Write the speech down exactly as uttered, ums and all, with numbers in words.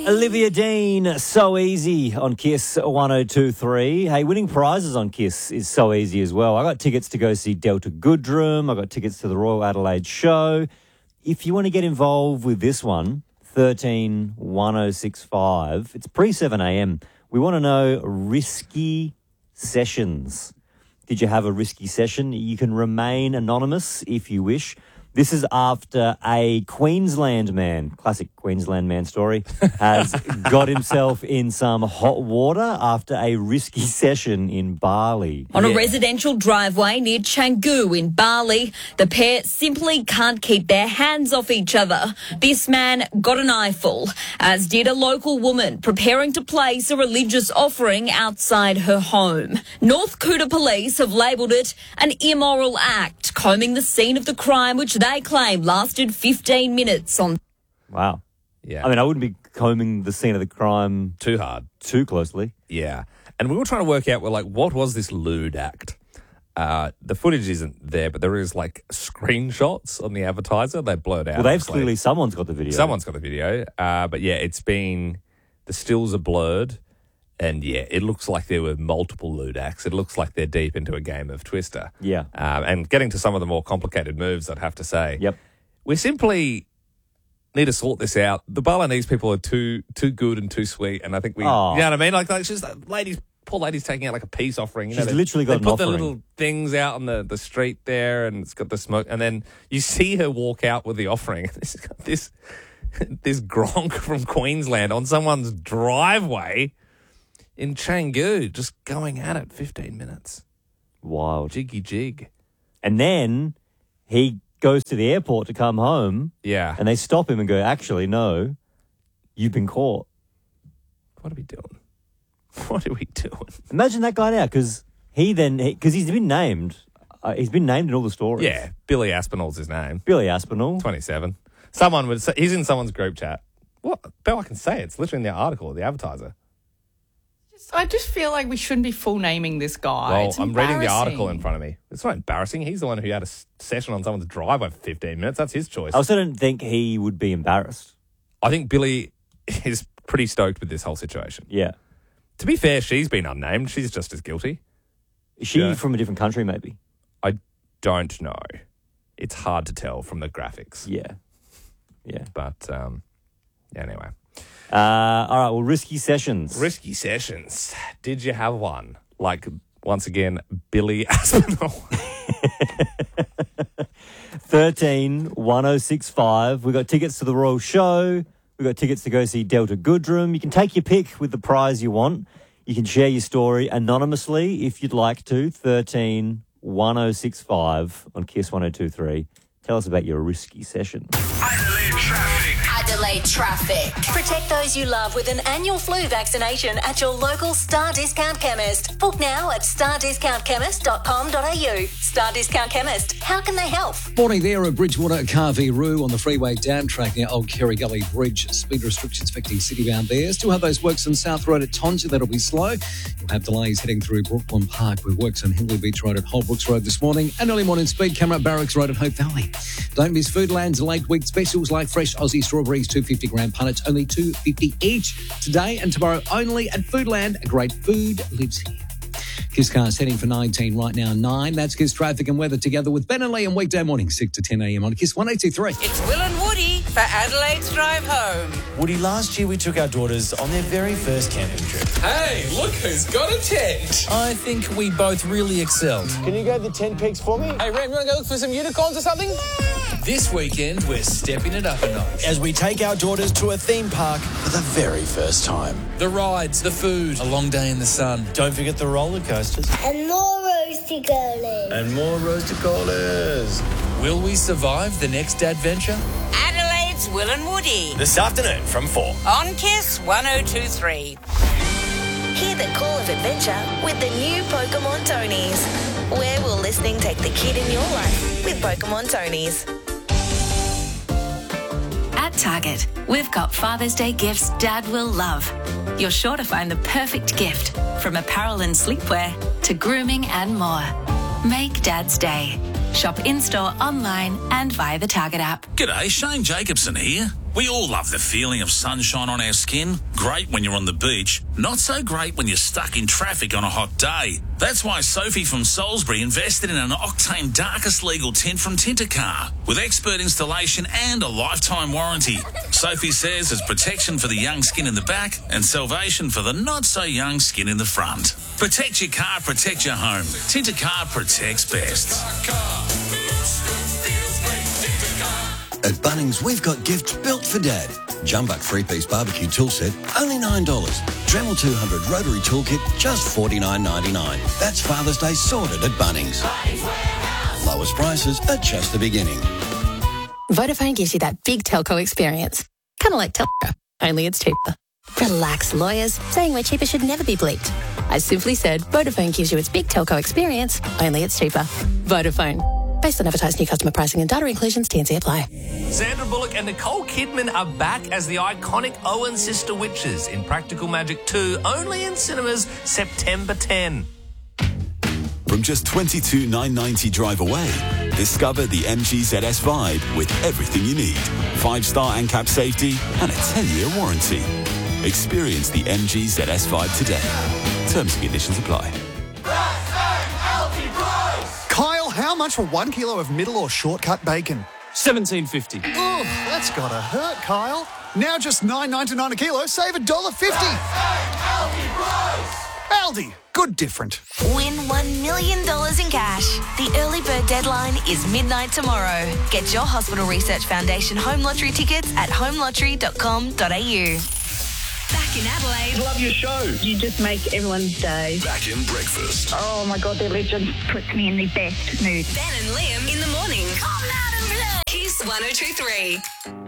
Olivia Dean, So Easy on Kiss one oh two three. Hey, winning prizes on Kiss is so easy as well. I got tickets to go see Delta Goodrem. I got tickets to the Royal Adelaide Show. If you want to get involved with this one, thirteen one oh six five, it's pre seven a.m. We want to know risky sessions. Did you have a risky session? You can remain anonymous if you wish. This is after a Queensland man, classic Queensland man story, has got himself in some hot water after a risky session in Bali. On Yeah. a residential driveway near Canggu in Bali, the pair simply can't keep their hands off each other. This man got an eyeful, as did a local woman preparing to place a religious offering outside her home. North Kuta police have labelled it an immoral act, combing the scene of the crime, which they claim lasted fifteen minutes on. Wow. Yeah. I mean, I wouldn't be combing the scene of the crime Too hard. too closely. Yeah. And we were trying to work out, well, like, what was this lewd act? Uh, the footage isn't there, but there is, like, screenshots on the advertiser. They blurred out. Well, they've obviously. clearly, someone's got the video. Someone's got the video. Uh, but, yeah, it's been... The stills are blurred. And, yeah, it looks like there were multiple lewd acts. It looks like they're deep into a game of Twister. Yeah. Um, and getting to some of the more complicated moves, I'd have to say. Yep. We simply need to sort this out. The Balinese people are too too good and too sweet, and I think we, Oh. you know what I mean? Like, like she's like, ladies, poor lady's taking out like a peace offering. You know, She's they, literally got they an put the offering. little things out on the, the street there, and it's got the smoke, and then you see her walk out with the offering. This this this gronk from Queensland on someone's driveway in Canggu, just going at it fifteen minutes. Wild. Jiggy jig. And then he goes to the airport to come home, Yeah. and they stop him and go, actually, no, you've been caught. What are we doing? What are we doing? Imagine that guy now, because he then, because he's been named, uh, he's been named in all the stories. Yeah, Billy Aspinall's his name. Billy Aspinall. twenty-seven. Someone would say, he's in someone's group chat. What? Bill, I can say it. It's literally in the article, the advertiser. I just feel like we shouldn't be full naming this guy. Well, It's I'm reading the article in embarrassing. front of me. It's not embarrassing. He's the one who had a s- session on someone's driveway for fifteen minutes. That's his choice. I also don't think he would be embarrassed. I think Billy is pretty stoked with this whole situation. Yeah. To be fair, she's been unnamed. She's just as guilty. Is she Yeah. from a different country, maybe? I don't know. It's hard to tell from the graphics. Yeah. Yeah. But, um, yeah, anyway. Uh, all right, well, risky sessions. Risky sessions. Did you have one? Like, once again, Billy Aspinall. thirteen one oh six five. We got tickets to the Royal Show. We got tickets to go see Delta Goodrem. You can take your pick with the prize you want. You can share your story anonymously if you'd like to. thirteen one oh six five on Kiss one oh two three. Tell us about your risky session. Adelaide traffic. Adelaide traffic. Protect those you love with an annual flu vaccination at your local Star Discount Chemist. Book now at star discount chemist dot com dot a u. Star Discount Chemist. How can they help? Morning there at Bridgewater, Carvey Roo on the freeway down track near Old Kerry Gully Bridge. Speed restrictions affecting city-bound there. Still have those works on South Road at Tonja. That'll be slow. You'll have delays heading through Brooklyn Park with works on Hindley Beach Road at Holbrooks Road this morning. And early morning speed camera at Barracks Road at Hope Valley. Don't miss Foodland's late week specials like fresh Aussie strawberries, two hundred fifty gram punnets, only two dollars fifty each. Today and tomorrow only at Foodland. Great food lives here. Kiss Cars heading for nineteen right now, nine. That's Kiss Traffic and Weather together with Ben and Lee on weekday morning, six to ten a.m. on Kiss one eight two three. It's Will and Woody for Adelaide's Drive Home. Woody, last year we took our daughters on their very first camping trip. Hey, look who's got a tent. I think we both really excelled. Can you go to the tent peaks for me? Hey, Ram, you want to go look for some unicorns or something? This weekend, we're stepping it up a notch as we take our daughters to a theme park for the very first time. The rides, the food, a long day in the sun. Don't forget the roller coasters. And more roasty girlies. And more roasted colas. Will we survive the next adventure? Adelaide's Will and Woody. This afternoon from four. On Kiss one oh two three. Hear the call of adventure with the new Pokemon Tonys. Where will listening take the kid in your life with Pokemon Tonys? At Target, we've got Father's Day gifts Dad will love. You're sure to find the perfect gift, from apparel and sleepwear to grooming and more. Make Dad's day. Shop in-store, online and via the Target app. G'day, Shane Jacobson here. We all love the feeling of sunshine on our skin. Great when you're on the beach. Not so great when you're stuck in traffic on a hot day. That's why Sophie from Salisbury invested in an Octane Darkest Legal tint from Tintercar with expert installation and a lifetime warranty. Sophie says it's protection for the young skin in the back and salvation for the not-so-young skin in the front. Protect your car, protect your home. Tintercar protects best. At Bunnings, we've got gifts built for Dad. Jumbuck three-piece barbecue tool set, only nine dollars. Dremel two hundred rotary toolkit, just forty-nine ninety-nine. That's Father's Day sorted at Bunnings. Lowest prices at just the beginning. Vodafone gives you that big telco experience. Kind of like telco, only it's cheaper. Relax, lawyers. Saying we're cheaper should never be bleeped. I simply said Vodafone gives you its big telco experience, only it's cheaper. Vodafone. Based on advertised new customer pricing and data inclusions, T and C apply. Sandra Bullock and Nicole Kidman are back as the iconic Owen sister witches in Practical Magic two, only in cinemas September tenth. From just twenty-two thousand nine hundred ninety drive away, discover the M G Z S Vibe with everything you need. Five-star ANCAP safety and a ten-year warranty. Experience the M G Z S Vibe today. Terms and conditions apply. Kyle, how much for one kilo of middle or shortcut bacon? seventeen fifty. Oh, that's gotta hurt, Kyle. Now just nine ninety-nine a kilo, save one dollar fifty. Aldi, good different. Win one million dollars in cash. The early bird deadline is midnight tomorrow. Get your Hospital Research Foundation home lottery tickets at home lottery dot com dot a u. Back in Adelaide. Love your show. You just make everyone's day. Back in breakfast. Oh my God, they're legends. Puts me in the best mood. Ben and Liam in the morning. Come out and play. Kiss one oh two three.